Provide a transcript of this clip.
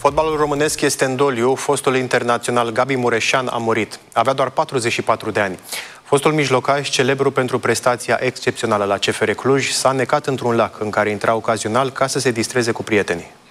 Fotbalul românesc este în doliu. Fostul internațional Gabi Mureșan a murit. Avea doar 44 de ani. Fostul mijlocaș, celebru pentru prestația excepțională la CFR Cluj, s-a necat într-un lac în care intra ocazional ca să se distreze cu prietenii.